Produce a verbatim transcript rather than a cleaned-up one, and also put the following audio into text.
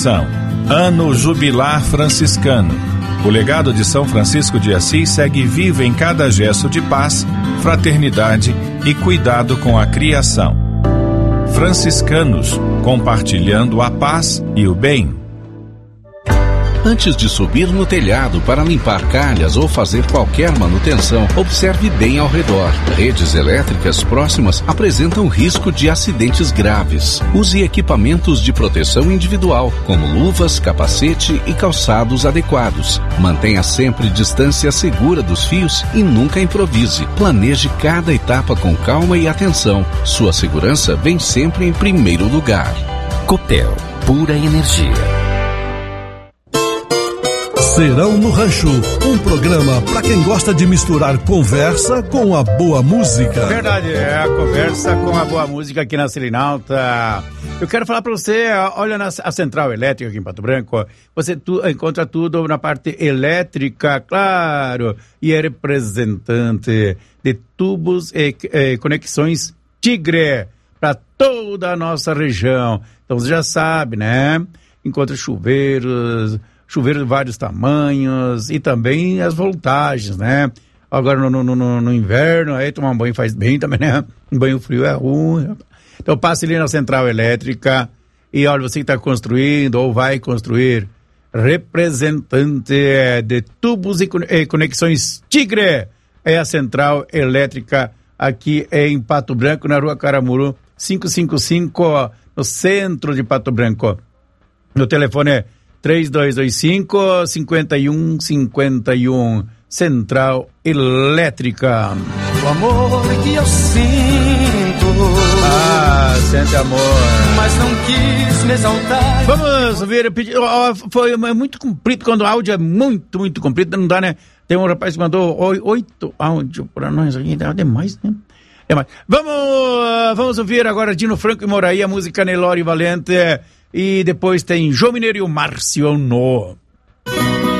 Atenção! Ano Jubilar Franciscano. O legado de São Francisco de Assis segue vivo em cada gesto de paz, fraternidade e cuidado com a criação. Franciscanos, compartilhando a paz e o bem. Antes de subir no telhado para limpar calhas ou fazer qualquer manutenção, observe bem ao redor. Redes elétricas próximas apresentam risco de acidentes graves. Use equipamentos de proteção individual, como luvas, capacete e calçados adequados. Mantenha sempre distância segura dos fios e nunca improvise. Planeje cada etapa com calma e atenção. Sua segurança vem sempre em primeiro lugar. Copel, pura energia. Serão no Rancho, um programa para quem gosta de misturar conversa com a boa música. Verdade, é a conversa com a boa música aqui na Selinalta. Eu quero falar para você, olha na a Central Elétrica aqui em Pato Branco, você tu, encontra tudo na parte elétrica, claro, e é representante de tubos e, e conexões Tigre para toda a nossa região. Então você já sabe, né? Encontra chuveiros, chuveiro de vários tamanhos e também as voltagens, né? Agora no, no, no, no inverno, aí tomar um banho faz bem também, né? Um banho frio é ruim. Então passe ali na Central Elétrica e olha, você que está construindo ou vai construir, representante de tubos e conexões Tigre, é a Central Elétrica aqui em Pato Branco, na Rua Caramuru, quinhentos e cinquenta e cinco, no centro de Pato Branco. O telefone é três dois dois cinco, cinco um cinco um, Central Elétrica. O amor que eu sinto, ah, sente amor, mas não quis me exaltar. Vamos ver, oh, foi muito comprido, quando o áudio é muito, muito comprido, não dá, né? Tem um rapaz que mandou oito áudios para nós aqui, dá demais, né? É mais. Vamos, vamos ouvir agora Dino Franco e Moraí, a música Nelore Valente. E depois tem João Mineiro e o Marciono.